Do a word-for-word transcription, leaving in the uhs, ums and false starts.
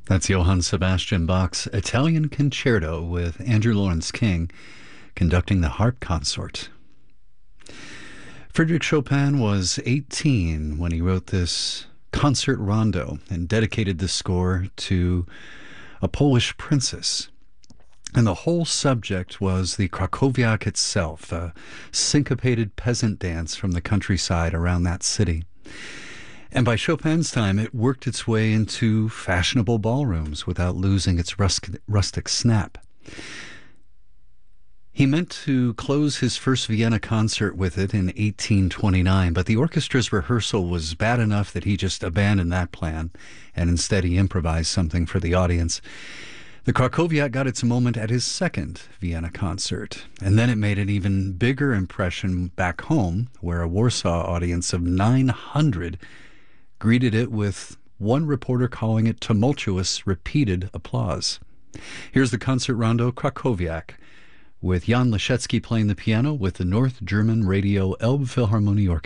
That's Johann Sebastian Bach's Italian Concerto with Andrew Lawrence King conducting the harp consort. Frédéric Chopin was eighteen when he wrote this concert rondo and dedicated the score to a Polish princess. And the whole subject was the Krakowiak itself, a syncopated peasant dance from the countryside around that city. And by Chopin's time, it worked its way into fashionable ballrooms without losing its rus- rustic snap. He meant to close his first Vienna concert with it in eighteen twenty-nine, but the orchestra's rehearsal was bad enough that he just abandoned that plan, and instead he improvised something for the audience. The Krakowiak got its moment at his second Vienna concert, and then it made an even bigger impression back home, where a Warsaw audience of nine hundred greeted it with one reporter calling it tumultuous, repeated applause. Here's the concert rondo Krakowiak, with Jan Leschetski playing the piano with the North German Radio Elbphilharmonie Orchestra.